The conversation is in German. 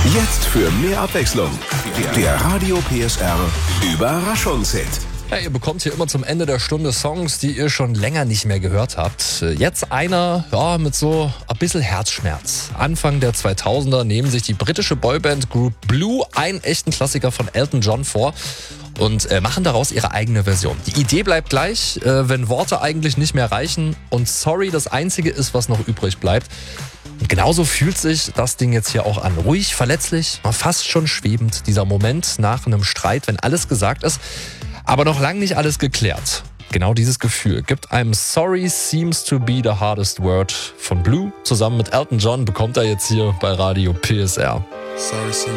Jetzt für mehr Abwechslung. Der Radio PSR Überraschungshit. Ja, ihr bekommt hier immer zum Ende der Stunde Songs, die ihr schon länger nicht mehr gehört habt. Jetzt einer mit so ein bisschen Herzschmerz. Anfang der 2000er nehmen sich die britische Boyband Group Blue einen echten Klassiker von Elton John vor und machen daraus ihre eigene Version. Die Idee bleibt gleich, wenn Worte eigentlich nicht mehr reichen und Sorry das Einzige ist, was noch übrig bleibt. Und genauso fühlt sich das Ding jetzt hier auch an. Ruhig, verletzlich, fast schon schwebend. Dieser Moment nach einem Streit, wenn alles gesagt ist, aber noch lange nicht alles geklärt. Genau dieses Gefühl gibt einem Sorry Seems to be the hardest word von Blue. Zusammen mit Elton John bekommt er jetzt hier bei Radio PSR. Sorry seems